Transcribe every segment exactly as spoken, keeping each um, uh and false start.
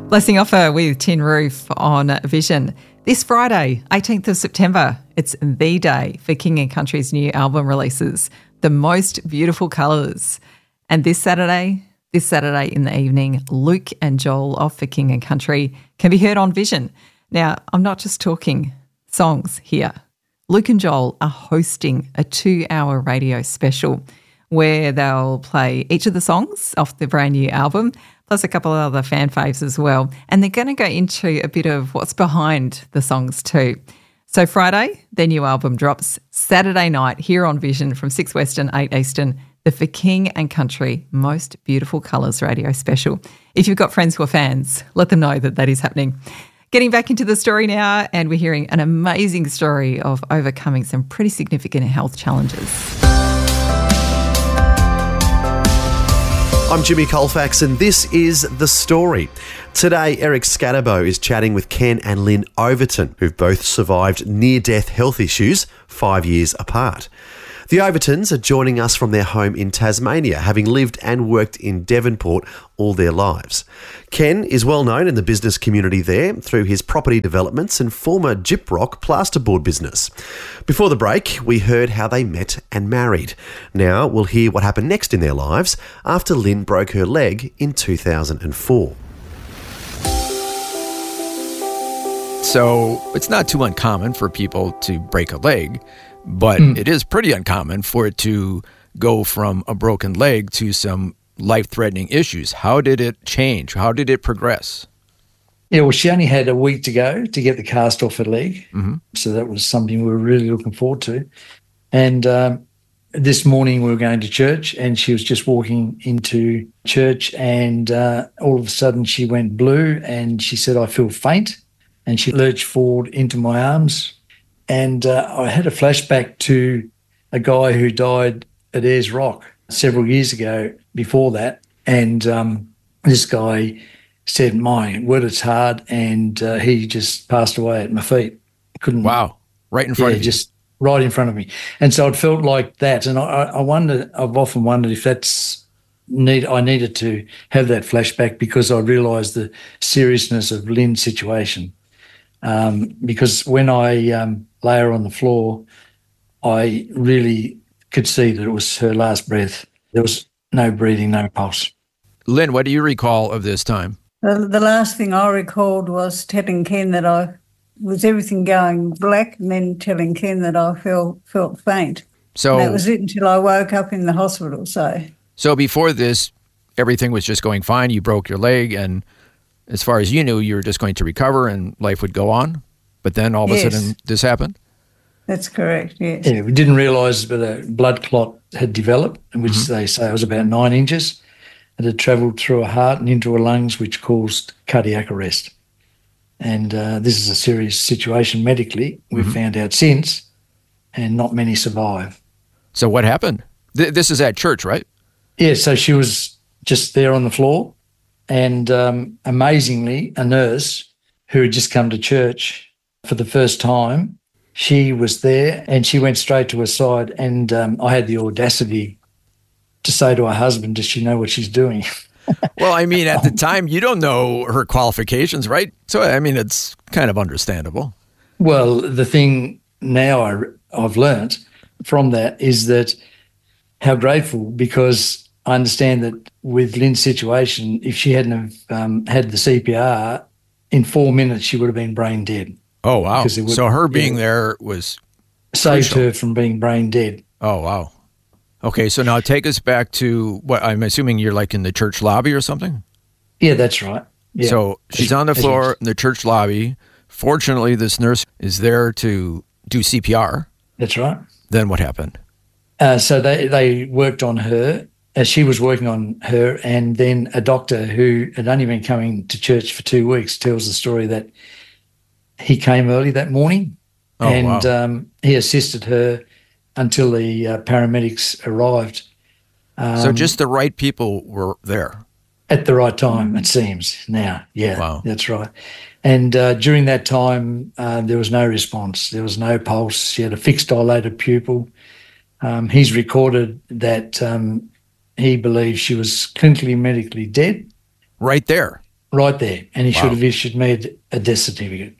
Blessing Offer with Tin Roof on Vision. This Friday, eighteenth of September, it's the day for King and Country's new album releases, The Most Beautiful Colours. And this Saturday, this Saturday in the evening, Luke and Joel off for King and Country can be heard on Vision. Now, I'm not just talking songs here. Luke and Joel are hosting a two-hour radio special where they'll play each of the songs off the brand new album, plus a couple of other fan faves as well. And they're going to go into a bit of what's behind the songs too. So Friday, their new album drops. Saturday night here on Vision from six Western, eight Eastern, the For King and Country Most Beautiful Colours radio special. If you've got friends who are fans, let them know that that is happening. Getting back into the story now, and we're hearing an amazing story of overcoming some pretty significant health challenges. I'm Jimmy Colfax and this is The Story. Today, Eric Scatterbo is chatting with Ken and Lynn Overton, who've both survived near-death health issues five years apart. The Overtons are joining us from their home in Tasmania, having lived and worked in Devonport all their lives. Ken is well known in the business community there through his property developments and former Gyprock plasterboard business. Before the break, we heard how they met and married. Now we'll hear what happened next in their lives after Lynn broke her leg in two thousand four. So it's not too uncommon for people to break a leg, but mm. it is pretty uncommon for it to go from a broken leg to some life-threatening issues. How did it change? How did it progress? Yeah, well, she only had a week to go to get the cast off her leg. Mm-hmm. So that was something we were really looking forward to. And um, this morning we were going to church and she was just walking into church and uh, all of a sudden she went blue and she said, "I feel faint." And she lurched forward into my arms. And uh, I had a flashback to a guy who died at Ayers Rock several years ago before that. And um, this guy said, "My word, it's hard." And uh, he just passed away at my feet. Couldn't. Wow. Right in front yeah, of you. Just right in front of me. And so it felt like that. And I, I wonder, I've often wondered if that's need. I needed to have that flashback because I realised the seriousness of Lynn's situation. Um, because when I um, lay her on the floor, I really could see that it was her last breath. There was no breathing, no pulse. Lynn, what do you recall of this time? The, the last thing I recalled was telling Ken that I was everything going black and then telling Ken that I felt, felt faint. So and that was it until I woke up in the hospital. So, so before this, everything was just going fine. You broke your leg and as far as you knew, you were just going to recover and life would go on. But then all of yes. a sudden this happened? That's correct, yes. Yeah, we didn't realise that a blood clot had developed, which mm-hmm. they say was about nine inches. It had travelled through her heart and into her lungs, which caused cardiac arrest. And uh, this is a serious situation medically. We've mm-hmm. found out since, and not many survive. So what happened? Th- this is at church, right? Yeah, so she was just there on the floor. And um, amazingly, a nurse who had just come to church for the first time, she was there and she went straight to her side and um, I had the audacity to say to her husband, "Does she know what she's doing?" Well, I mean, at the time, you don't know her qualifications, right? So, I mean, it's kind of understandable. Well, the thing now I, I've learnt from that is that how grateful, because I understand that with Lynn's situation, if she hadn't have um, had the C P R, in four minutes she would have been brain dead. Oh, wow. Would, so her being yeah, there was saved crucial. her from being brain dead. Oh, wow. Okay, so now take us back to what I'm assuming you're like in the church lobby or something? Yeah, that's right. Yeah. So she's on the floor in the church lobby. Fortunately, this nurse is there to do C P R. That's right. Then what happened? Uh, so they, they worked on her as she was working on her, and then a doctor who had only been coming to church for two weeks tells the story that he came early that morning oh, and wow. um, he assisted her until the uh, paramedics arrived. Um, so just the right people were there? At the right time, it seems now. Yeah, wow. That's right. And uh, during that time, uh, there was no response. There was no pulse. She had a fixed dilated pupil. Um, he's recorded that um, he believes she was clinically medically dead. Right there? right there, and he wow. should have issued me a death certificate.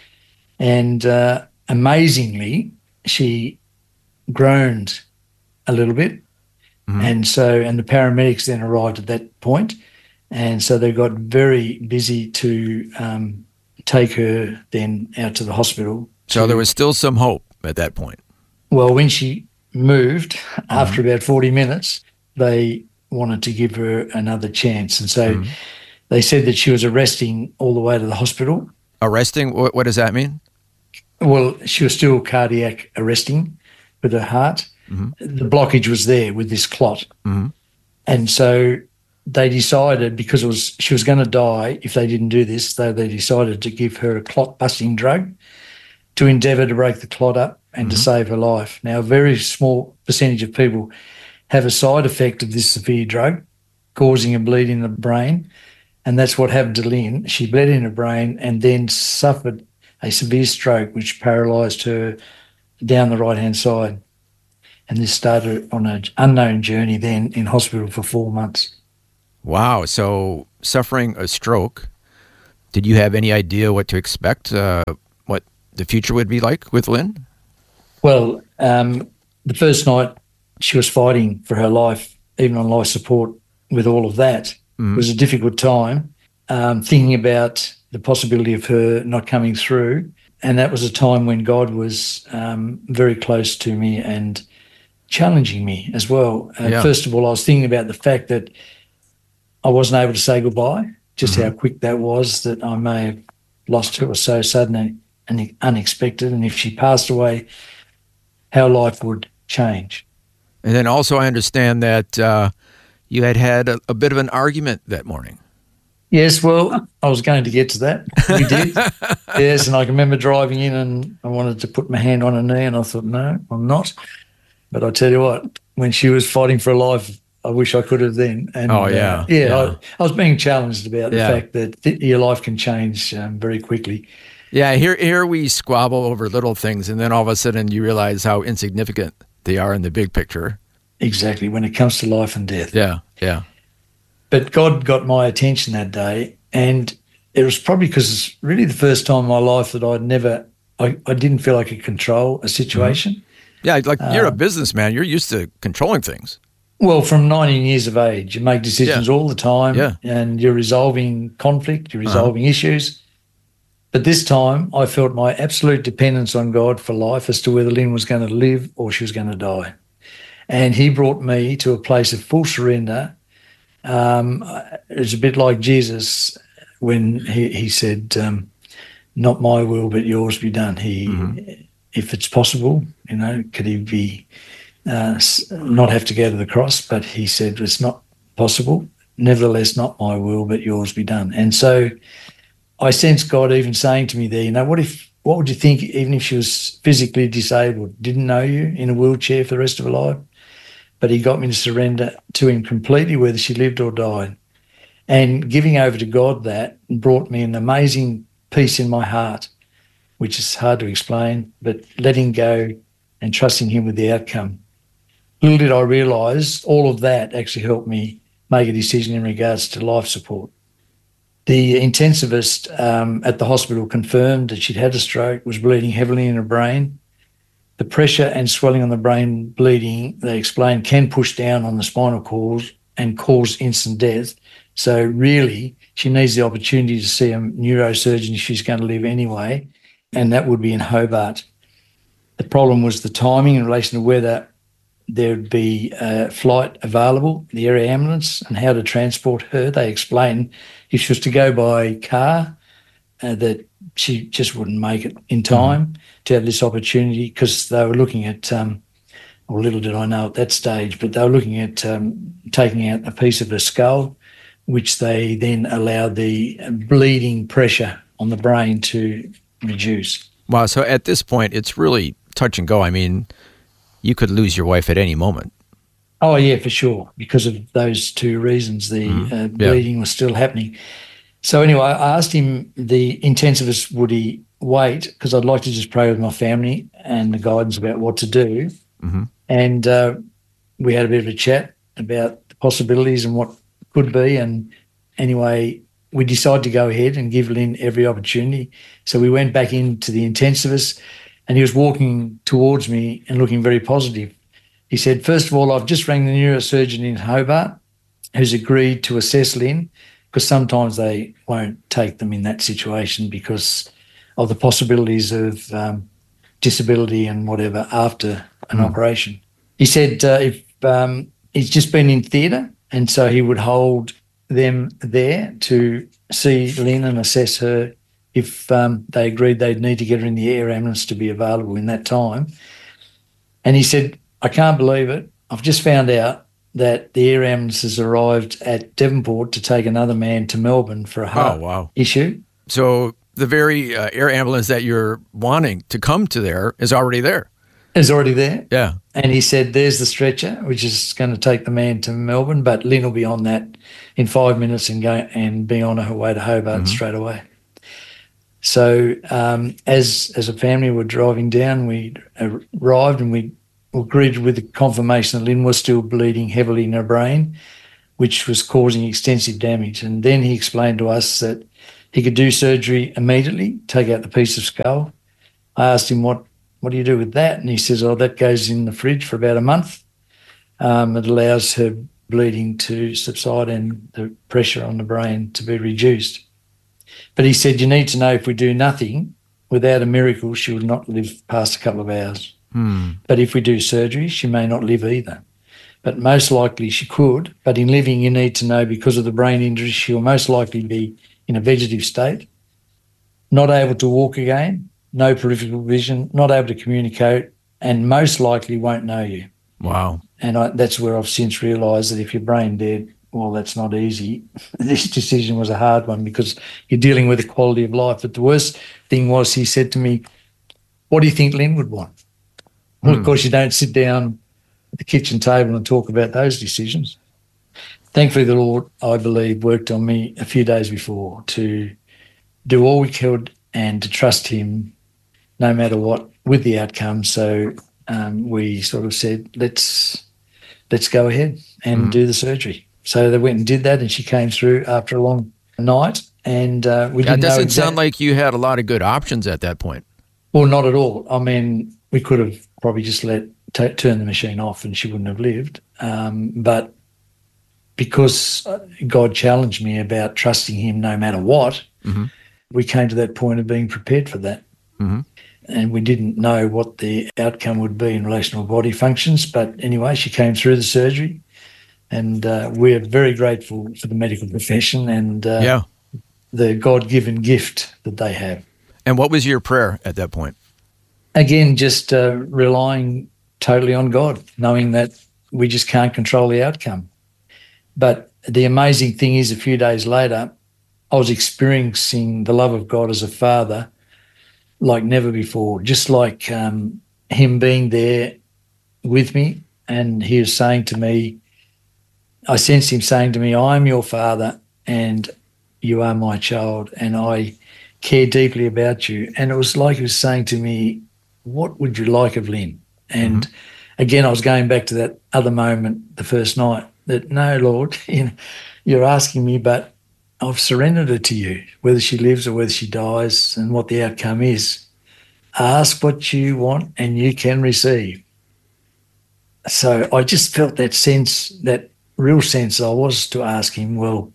And uh, amazingly, she groaned a little bit, mm-hmm. and so and the paramedics then arrived at that point, and so they got very busy to um, take her then out to the hospital. So to, there was still some hope at that point. Well, when she moved, mm-hmm. after about forty minutes, they wanted to give her another chance, and so mm-hmm. they said that she was arresting all the way to the hospital. Arresting? What, what does that mean? Well, she was still cardiac arresting with her heart. Mm-hmm. The blockage was there with this clot. Mm-hmm. And so they decided, because it was she was going to die if they didn't do this, so they decided to give her a clot-busting drug to endeavour to break the clot up and mm-hmm. to save her life. Now, a very small percentage of people have a side effect of this severe drug, causing a bleed in the brain, and that's what happened to Lynn. She bled in her brain and then suffered a severe stroke which paralysed her down the right-hand side. And this started on an unknown journey then in hospital for four months. Wow. So suffering a stroke, did you have any idea what to expect, uh, what the future would be like with Lynn? Well, um, the first night she was fighting for her life, even on life support with all of that. Mm-hmm. It was a difficult time, um, thinking about the possibility of her not coming through. And that was a time when God was um, very close to me and challenging me as well. Uh, yeah. First of all, I was thinking about the fact that I wasn't able to say goodbye, just mm-hmm. how quick that was, that I may have lost her. It was so sudden and, and unexpected. And if she passed away, how life would change. And then also I understand that uh, you had had a, a bit of an argument that morning. Yes, well, I was going to get to that. We did. Yes, and I can remember driving in and I wanted to put my hand on her knee and I thought, no, I'm not. But I tell you what, when she was fighting for her life, I wish I could have then. And, oh, yeah. Uh, yeah, yeah. I, I was being challenged about the yeah. fact that th- your life can change um, very quickly. Yeah, here, here we squabble over little things and then all of a sudden you realize how insignificant they are in the big picture. Exactly, when it comes to life and death. Yeah, yeah. But God got my attention that day, and it was probably because it's really the first time in my life that I'd never, I, I didn't feel I could control a situation. Mm-hmm. Yeah, like you're uh, a businessman. You're used to controlling things. Well, from nineteen years of age, you make decisions yeah. all the time, yeah. and you're resolving conflict, you're resolving uh-huh. issues. But this time, I felt my absolute dependence on God for life as to whether Lynn was going to live or she was going to die. And he brought me to a place of full surrender. Um, it's a bit like Jesus when he, he said, um, not my will, but yours be done. He, mm-hmm. if it's possible, you know, could he be, uh, not have to go to the cross, but he said, it's not possible. Nevertheless, not my will, but yours be done. And so I sensed God even saying to me there, you know, what if, what would you think even if she was physically disabled, didn't know you, in a wheelchair for the rest of her life? But he got me to surrender to him completely, whether she lived or died. And giving over to God that brought me an amazing peace in my heart, which is hard to explain, but letting go and trusting him with the outcome. Little did I realise all of that actually helped me make a decision in regards to life support. The intensivist um, at the hospital confirmed that she'd had a stroke, was bleeding heavily in her brain. The pressure and swelling on the brain bleeding, they explained, can push down on the spinal cord and cause instant death. So really, she needs the opportunity to see a neurosurgeon if she's going to live anyway, and that would be in Hobart. The problem was the timing in relation to whether there'd be a flight available, the area ambulance, and how to transport her. They explained if she was to go by car, uh, that she just wouldn't make it in time mm-hmm. to have this opportunity, because they were looking at, um, or little did I know at that stage, but they were looking at um, taking out a piece of her skull, which they then allowed the bleeding pressure on the brain to reduce. Wow, so at this point, it's really touch and go. I mean, you could lose your wife at any moment. Oh, yeah, for sure. Because of those two reasons, the mm-hmm. uh, bleeding yeah. was still happening. So anyway, I asked him, the intensivist, would he wait? Because I'd like to just pray with my family and the guidance about what to do. Mm-hmm. And uh, we had a bit of a chat about the possibilities and what could be. And anyway, we decided to go ahead and give Lynn every opportunity. So we went back into the intensivist, and he was walking towards me and looking very positive. He said, first of all, I've just rang the neurosurgeon in Hobart who's agreed to assess Lynn, because sometimes they won't take them in that situation because of the possibilities of um, disability and whatever after an mm. operation. He said uh, if um, he's just been in theatre, and so he would hold them there to see Lynn and assess her if um, they agreed they'd need to get her in the air ambulance to be available in that time. And he said, I can't believe it. I've just found out that the air ambulance has arrived at Devonport to take another man to Melbourne for a heart oh, wow. issue. So the very uh, air ambulance that you're wanting to come to there is already there. Is already there. Yeah. And he said, there's the stretcher, which is going to take the man to Melbourne, but Lynn will be on that in five minutes and go and be on her way to Hobart mm-hmm. straight away. So um, as as a family, we're driving down, we arrived and we were greeted with the confirmation that Lynn was still bleeding heavily in her brain, which was causing extensive damage. And then he explained to us that he could do surgery immediately, take out the piece of skull. I asked him, what, what do you do with that? And he says, oh, that goes in the fridge for about a month. Um, it allows her bleeding to subside and the pressure on the brain to be reduced. But he said, you need to know if we do nothing, without a miracle, she will not live past a couple of hours. Hmm. But if we do surgery, she may not live either. But most likely she could. But in living, you need to know, because of the brain injury, she will most likely be in a vegetative state, not able to walk again, no peripheral vision, not able to communicate, and most likely won't know you. Wow. And I, that's where I've since realised that if you're brain dead, well, that's not easy. This decision was a hard one because you're dealing with the quality of life. But the worst thing was, he said to me, what do you think Lynn would want? Well, of course, you don't sit down at the kitchen table and talk about those decisions. Thankfully, the Lord, I believe, worked on me a few days before to do all we could and to trust him no matter what with the outcome. So um, we sort of said, let's let's go ahead and mm. do the surgery. So they went and did that, and she came through after a long night. And uh, we that didn't know doesn't exactly- sound like you had a lot of good options at that point. Well, not at all. I mean, we could have probably just let t- turn the machine off and she wouldn't have lived. Um, but because God challenged me about trusting him no matter what, mm-hmm. we came to that point of being prepared for that. Mm-hmm. And we didn't know what the outcome would be in relation to her body functions. But anyway, she came through the surgery, and uh, we're very grateful for the medical profession and uh, yeah. the God-given gift that they have. And what was your prayer at that point? Again, just uh, relying totally on God, knowing that we just can't control the outcome. But the amazing thing is, a few days later, I was experiencing the love of God as a father like never before, just like um, him being there with me. And he was saying to me, I sensed him saying to me, I am your father and you are my child, and I care deeply about you. And it was like he was saying to me, what would you like of Lynn? And mm-hmm. again, I was going back to that other moment the first night, that no, Lord, you know, you're asking me, but I've surrendered her to you, whether she lives or whether she dies and what the outcome is. Ask what you want and you can receive. So I just felt that sense, that real sense I was to ask him, well,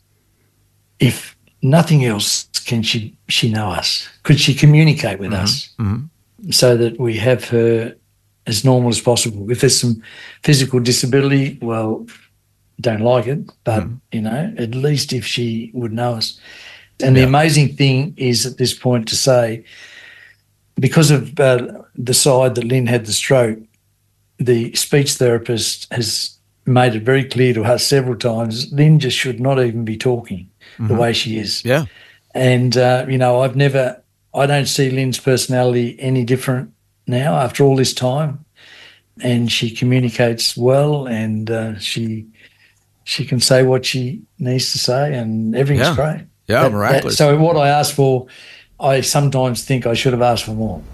if nothing else, can she, she know us? Could she communicate with mm-hmm. us mm-hmm. so that we have her as normal as possible? If there's some physical disability, well, don't like it, but, mm. you know, at least if she would know us. And yeah. the amazing thing is at this point to say, because of uh, the side that Lynn had the stroke, the speech therapist has made it very clear to us several times, Lynn just should not even be talking mm-hmm. the way she is. Yeah. And, uh, you know, I've never, I don't see Lynn's personality any different now after all this time. And she communicates well, and uh, she she can say what she needs to say, and everything's yeah. great. Yeah, that, miraculous. That, so what I asked for, I sometimes think I should have asked for more.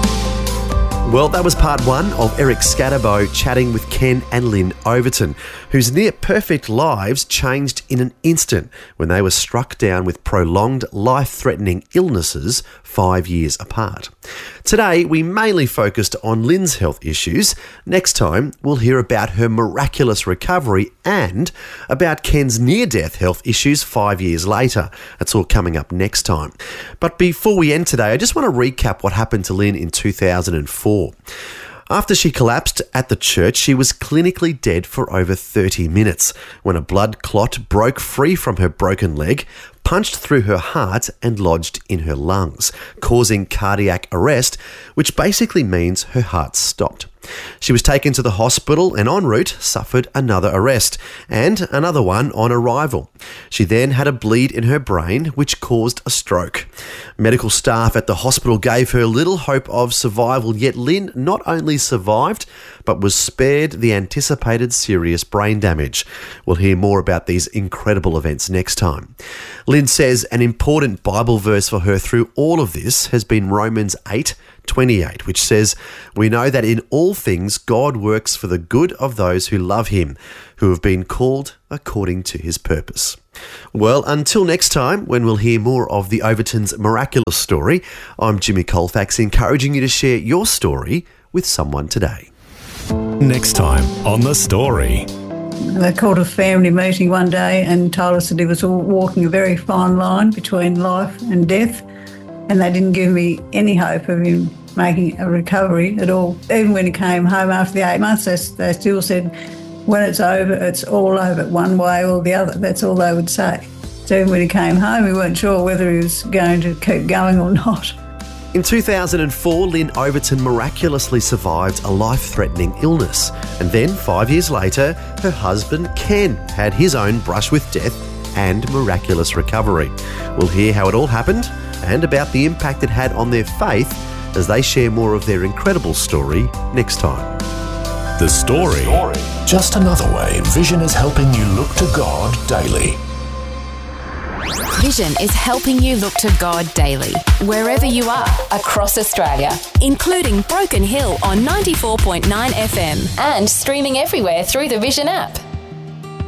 Well, that was part one of Eric Scatterbo chatting with Ken and Lynn Overton, who whose near-perfect lives changed in an instant when they were struck down with prolonged life-threatening illnesses five years apart. Today, we mainly focused on Lynn's health issues. Next time, we'll hear about her miraculous recovery and about Ken's near-death health issues five years later. That's all coming up next time. But before we end today, I just want to recap what happened to Lynn in two thousand four. After she collapsed at the church, she was clinically dead for over thirty minutes when a blood clot broke free from her broken leg, punched through her heart and lodged in her lungs, causing cardiac arrest, which basically means her heart stopped. She was taken to the hospital and en route suffered another arrest and another one on arrival. She then had a bleed in her brain which caused a stroke. Medical staff at the hospital gave her little hope of survival, yet Lynn not only survived but was spared the anticipated serious brain damage. We'll hear more about these incredible events next time. Lynn says an important Bible verse for her through all of this has been Romans eight twenty-eight, which says, "We know that in all things God works for the good of those who love him, who have been called according to his purpose." Well, until next time, when we'll hear more of the Overtons' miraculous story, I'm Jimmy Colfax, encouraging you to share your story with someone today. Next time on The Story. They called a family meeting one day and told us that he was walking a very fine line between life and death, and they didn't give me any hope of him making a recovery at all. Even when he came home after the eight months, they, they still said, when it's over, it's all over, one way or the other. That's all they would say. So even when he came home, we weren't sure whether he was going to keep going or not. In two thousand four, Lynn Overton miraculously survived a life-threatening illness. And then, five years later, her husband, Ken, had his own brush with death and miraculous recovery. We'll hear how it all happened and about the impact it had on their faith as they share more of their incredible story next time. The Story. Just another way Vision is helping you look to God daily. Vision is helping you look to God daily, wherever you are, across Australia, including Broken Hill on ninety-four point nine F M and streaming everywhere through the Vision app.